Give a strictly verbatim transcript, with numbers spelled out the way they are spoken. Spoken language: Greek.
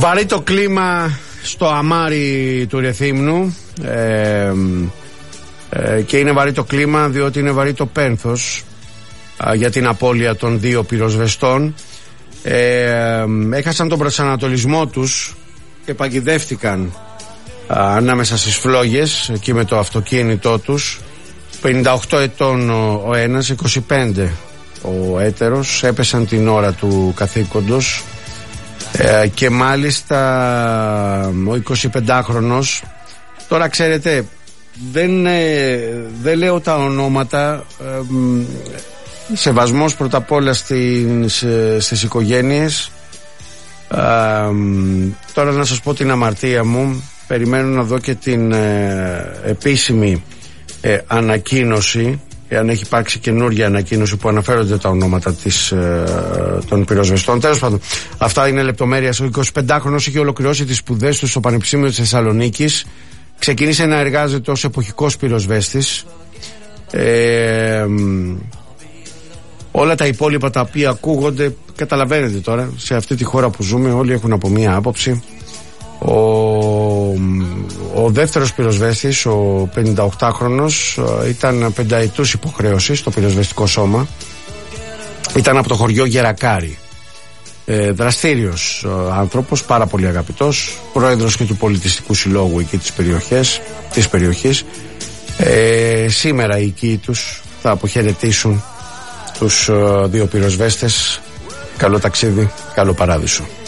Βαρύ το κλίμα στο αμάρι του Ρεθύμνου ε, ε, και είναι βαρύ το κλίμα διότι είναι βαρύ το πένθος ε, για την απώλεια των δύο πυροσβεστών. ε, ε, έχασαν τον προσανατολισμό τους και παγιδεύτηκαν ε, ανάμεσα στις φλόγες εκεί με το αυτοκίνητό τους. Πενήντα οκτώ ετών ο, ο ένας, είκοσι πέντε ο έτερος, έπεσαν την ώρα του καθήκοντος. Ε, και μάλιστα ο εικοσιπεντάχρονος, τώρα ξέρετε δεν, ε, δεν λέω τα ονόματα, ε, σεβασμός πρώτα απ' όλα στις, στις οικογένειες. ε, τώρα να σας πω την αμαρτία μου, περιμένω να δω και την ε, επίσημη ε, ανακοίνωση, εάν έχει υπάρξει καινούργια ανακοίνωση που αναφέρονται τα ονόματα της, ε, των πυροσβεστών. Τέλος πάντων, αυτά είναι λεπτομέρειες. Ο εικοσιπεντάχρονος είχε ολοκληρώσει τις σπουδές του στο Πανεπιστήμιο της Θεσσαλονίκης. Ξεκίνησε να εργάζεται ως εποχικός πυροσβέστης. Ε, όλα τα υπόλοιπα τα οποία ακούγονται, καταλαβαίνετε τώρα, σε αυτή τη χώρα που ζούμε, όλοι έχουν από μία άποψη. Ο, ο δεύτερος πυροσβέστης, ο πενηνταοκτάχρονος, ήταν πενταετούς υποχρέωσης στο πυροσβεστικό σώμα. Ήταν από το χωριό Γερακάρη. ε, Δραστήριος ε, άνθρωπος, πάρα πολύ αγαπητός, πρόεδρος και του πολιτιστικού συλλόγου εκεί της περιοχής, της περιοχής. Ε, σήμερα οι οικοί τους θα αποχαιρετήσουν τους ε, δύο πυροσβέστες. Καλό ταξίδι, καλό παράδεισο.